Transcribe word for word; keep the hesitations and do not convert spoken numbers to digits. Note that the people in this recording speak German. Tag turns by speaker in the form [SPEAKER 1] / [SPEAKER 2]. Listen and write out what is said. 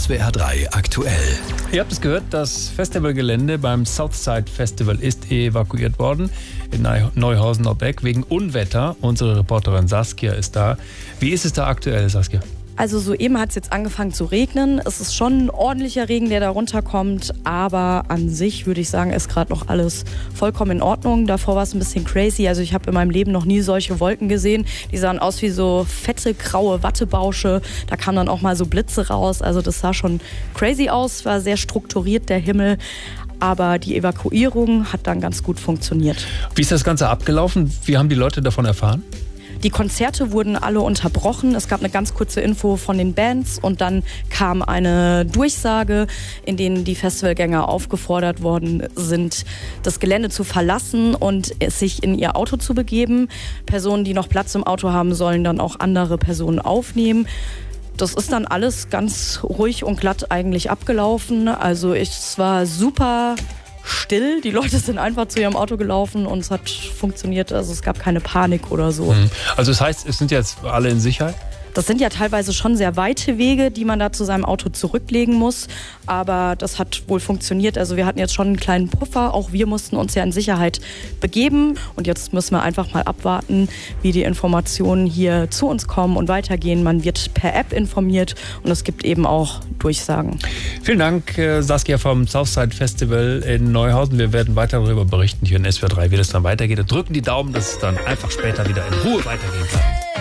[SPEAKER 1] S W R drei aktuell.
[SPEAKER 2] Ihr habt es gehört, das Festivalgelände beim Southside Festival ist evakuiert worden in Neuhausener Beck wegen Unwetter. Unsere Reporterin Saskia ist da. Wie ist es da aktuell, Saskia?
[SPEAKER 3] Also soeben hat es jetzt angefangen zu regnen. Es ist schon ein ordentlicher Regen, der da runterkommt. Aber an sich würde ich sagen, ist gerade noch alles vollkommen in Ordnung. Davor war es ein bisschen crazy. Also ich habe in meinem Leben noch nie solche Wolken gesehen. Die sahen aus wie so fette, graue Wattebausche. Da kamen dann auch mal so Blitze raus. Also das sah schon crazy aus. War sehr strukturiert, der Himmel. Aber die Evakuierung hat dann ganz gut funktioniert.
[SPEAKER 2] Wie ist das Ganze abgelaufen? Wie haben die Leute davon erfahren?
[SPEAKER 3] Die Konzerte wurden alle unterbrochen. Es gab eine ganz kurze Info von den Bands und dann kam eine Durchsage, in denen die Festivalgänger aufgefordert worden sind, das Gelände zu verlassen und sich in ihr Auto zu begeben. Personen, die noch Platz im Auto haben, sollen dann auch andere Personen aufnehmen. Das ist dann alles ganz ruhig und glatt eigentlich abgelaufen. Also es war super still. Die Leute sind einfach zu ihrem Auto gelaufen und es hat funktioniert. Also es gab keine Panik oder so.
[SPEAKER 2] Also das heißt, es sind jetzt alle in Sicherheit?
[SPEAKER 3] Das sind ja teilweise schon sehr weite Wege, die man da zu seinem Auto zurücklegen muss. Aber das hat wohl funktioniert. Also wir hatten jetzt schon einen kleinen Puffer. Auch wir mussten uns ja in Sicherheit begeben. Und jetzt müssen wir einfach mal abwarten, wie die Informationen hier zu uns kommen und weitergehen. Man wird per App informiert und es gibt eben auch Durchsagen.
[SPEAKER 2] Vielen Dank, Saskia vom Southside Festival in Neuhausen. Wir werden weiter darüber berichten hier in S W R drei, wie das dann weitergeht. Und drücken die Daumen, dass es dann einfach später wieder in Ruhe weitergehen kann.